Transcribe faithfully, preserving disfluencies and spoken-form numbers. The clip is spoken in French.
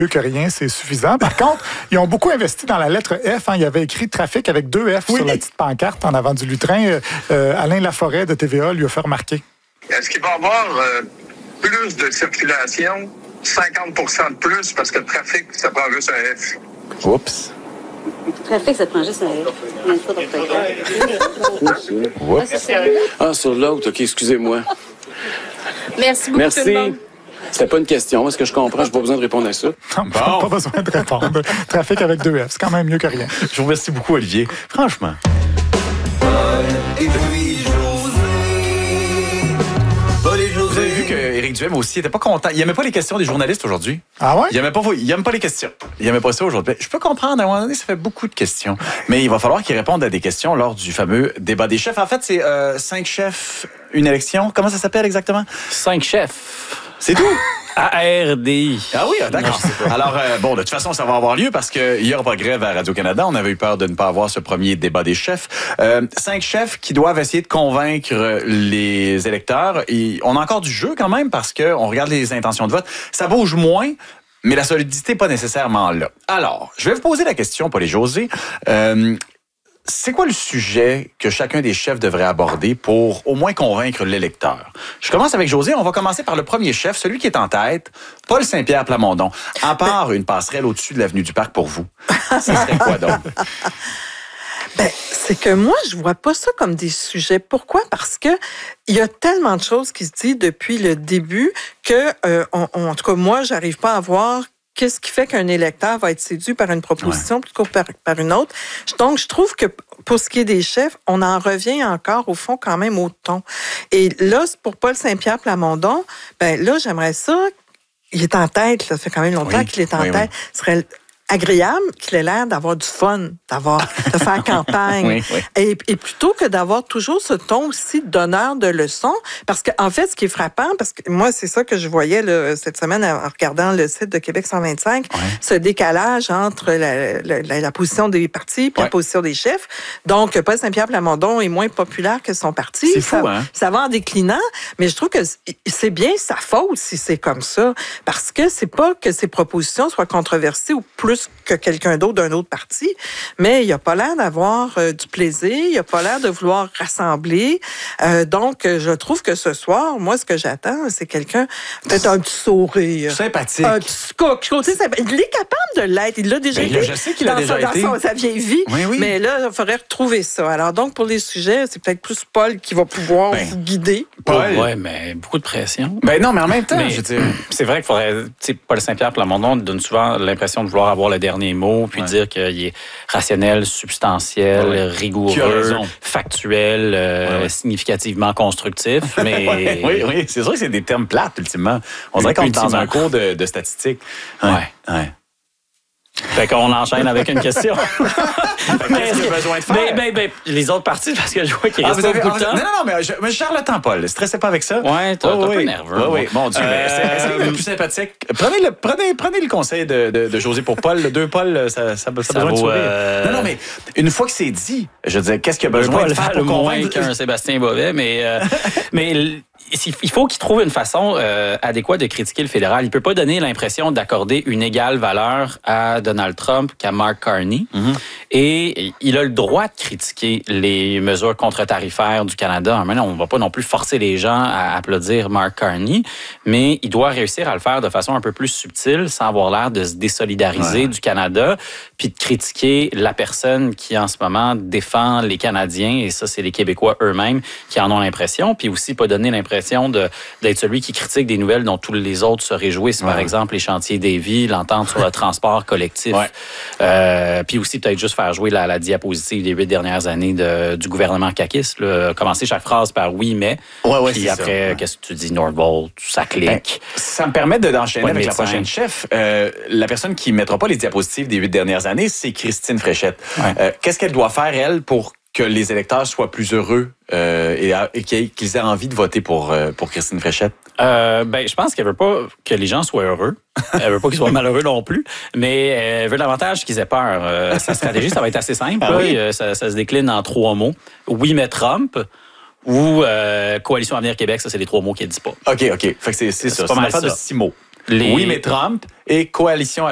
mieux que rien, c'est suffisant. Par contre, ils ont beaucoup investi dans la lettre F. Hein. Il y avait écrit trafic avec deux F oui. sur la petite pancarte en avant du lutrin. Euh, Alain Laforêt de T V A lui a fait remarquer. Est-ce qu'il va y avoir euh, plus de circulation, cinquante pour cent de plus, parce que le trafic, ça prend juste un F? Oups. Le trafic, ça prend juste un F. Oups. Ah, sur l'autre, OK, excusez-moi. Merci beaucoup, Merci. tout le monde. C'était pas une question. Est-ce que je comprends? J'ai pas besoin de répondre à ça. Non, bon. Pas besoin de répondre. Trafic avec deux F, c'est quand même mieux que rien. Je vous remercie beaucoup, Olivier. Franchement. Et puis José. Paul et José. Vous avez vu qu'Éric Duhem aussi était pas content. Il aimait pas les questions des journalistes aujourd'hui. Ah ouais? Il aimait pas, il aime pas les questions. Il aimait pas ça aujourd'hui. Je peux comprendre, à un moment donné, ça fait beaucoup de questions. Mais il va falloir qu'il réponde à des questions lors du fameux débat des chefs. En fait, c'est euh, cinq chefs, une élection. Comment ça s'appelle exactement? Cinq chefs. C'est tout? A R D I. Ah oui, d'accord. Alors, euh, bon, de toute façon, ça va avoir lieu parce qu'il n'y aura pas de grève à Radio-Canada. On avait eu peur de ne pas avoir ce premier débat des chefs. Euh, cinq chefs qui doivent essayer de convaincre les électeurs. Et on a encore du jeu quand même parce qu'on regarde les intentions de vote. Ça bouge moins, mais la solidité n'est pas nécessairement là. Alors, je vais vous poser la question, Paul et José. Euh, C'est quoi le sujet que chacun des chefs devrait aborder pour au moins convaincre l'électeur? Je commence avec José. On va commencer par le premier chef, celui qui est en tête, Paul Saint-Pierre Plamondon. À part une passerelle au-dessus de l'avenue du Parc pour vous, ça serait quoi donc? Ben, c'est que moi, je vois pas ça comme des sujets. Pourquoi? Parce que il y a tellement de choses qui se disent depuis le début que, euh, on, on, en tout cas, moi, j'arrive pas à voir qu'est-ce qui fait qu'un électeur va être séduit par une proposition ouais. plutôt que par, par une autre. Donc, je trouve que pour ce qui est des chefs, on en revient encore, au fond, quand même au ton. Et là, pour Paul Saint-Pierre Plamondon, ben là, j'aimerais ça. Il est en tête, là, ça fait quand même longtemps oui. qu'il est en oui, tête. Oui. Ce serait agréable qu'il ait l'air d'avoir du fun, d'avoir, de faire campagne. Oui, oui. Et, et plutôt que d'avoir toujours ce ton aussi donneur de leçons, parce qu'en en fait, ce qui est frappant, parce que moi, c'est ça que je voyais là, cette semaine en regardant le site de Québec cent vingt-cinq, oui. ce décalage entre la, la, la, la position des partis et oui. la position des chefs. Donc, Paul Saint-Pierre Plamondon est moins populaire que son parti. C'est fou, ça, hein? Ça va en déclinant, mais je trouve que c'est bien sa faute si c'est comme ça, parce que c'est pas que ses propositions soient controversées ou plus que quelqu'un d'autre d'un autre parti, mais il n'a pas l'air d'avoir euh, du plaisir, il n'a pas l'air de vouloir rassembler. Euh, donc, je trouve que ce soir, moi, ce que j'attends, c'est quelqu'un, peut-être un petit sourire. Sympathique. Un petit côté, il est capable de l'être. Il l'a déjà ben, été. Je sais qu'il a déjà sa, été. Dans son, sa vieille vie. Oui, oui. Mais là, il faudrait retrouver ça. Alors, donc, pour les sujets, c'est peut-être plus Paul qui va pouvoir ben, vous guider. Paul. Oui, mais beaucoup de pression. Ben non, mais en même temps, mais, je veux dire... C'est vrai qu'il faudrait... Tu sais, Paul Saint-Pierre Plamondon donne souvent l'impression de vouloir avoir le dernier mot, puis ouais. dire qu'il est rationnel, substantiel, ouais. rigoureux, factuel, euh, ouais, ouais. significativement constructif. Mais... ouais, oui, oui, c'est sûr que c'est des termes plates, ultimement. On dirait qu'on est dans un cours de, de statistique. Ouais, ouais. ouais. Fait qu'on enchaîne avec une question. Qu'est-ce qu'il y a besoin de faire? Ben, ben, ben, les autres parties, parce que je vois qu'il ah, reste pas beaucoup de temps. Non, non, non, mais je, mais je gère le temps, Paul. Stressez pas avec ça. Ouais, t'es oh, un oui. peu nerveux. Oui, oui. Mon Dieu, euh... est-ce qu'il est le plus sympathique? Prenez le, prenez, prenez le conseil de, de, de José pour Paul. Le deux Paul, ça, ça, ça, ça besoin vaut, de sourire. Euh... Non, non, mais une fois que c'est dit, je veux dire, qu'est-ce qu'il y a besoin de faire pour moins qu'un Sébastien Bovet, mais, euh, mais il faut qu'il trouve une façon euh, adéquate de critiquer le fédéral. Il peut pas donner l'impression d'accorder une égale valeur à Donald Trump qu'à Mark Carney. Mm-hmm. Et il a le droit de critiquer les mesures contre-tarifaires du Canada. Maintenant, on ne va pas non plus forcer les gens à applaudir Mark Carney, mais il doit réussir à le faire de façon un peu plus subtile, sans avoir l'air de se désolidariser ouais. du Canada, puis de critiquer la personne qui, en ce moment, défend les Canadiens. Et ça, c'est les Québécois eux-mêmes qui en ont l'impression. Puis aussi, pas donner l'impression De, d'être celui qui critique des nouvelles dont tous les autres se réjouissent. Ouais. Par exemple, les chantiers des vies, l'entente sur le transport collectif. Ouais. Euh, puis aussi, peut-être juste faire jouer la, la diapositive des huit dernières années de, du gouvernement caquiste. Là. Commencer chaque phrase par « oui, mais ouais, ouais, ». Puis après, ça, ouais. qu'est-ce que tu dis? Nordvolt, ça clique. Ben, ça me permet de, d'enchaîner avec la prochaine chef. Euh, la personne qui ne mettra pas les diapositives des huit dernières années, c'est Christine Fréchette. Ouais. Euh, qu'est-ce qu'elle doit faire, elle, pour que les électeurs soient plus heureux euh, et, et qu'ils aient envie de voter pour, euh, pour Christine Fréchette? Euh, ben, je pense qu'elle veut pas que les gens soient heureux. Elle veut pas qu'ils soient malheureux non plus, mais elle veut davantage qu'ils aient peur. Euh, sa stratégie, ça va être assez simple. Ah oui? ça, ça se décline en trois mots. Oui, mais Trump. Ou euh, Coalition Avenir Québec, ça, c'est les trois mots qu'elle dit pas. OK, OK. Fait que c'est, c'est, c'est ça. C'est pas mal ça. De six mots. Les... Oui, mais Trump et Coalition